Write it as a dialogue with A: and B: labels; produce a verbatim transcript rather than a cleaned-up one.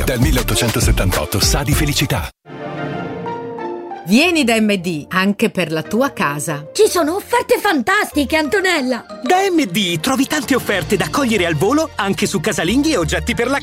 A: Dal milleottocentosettantotto sa di felicità.
B: Vieni da M D anche per la tua casa.
C: Ci sono offerte fantastiche, Antonella!
D: Da M D trovi tante offerte da cogliere al volo anche su casalinghi e oggetti per la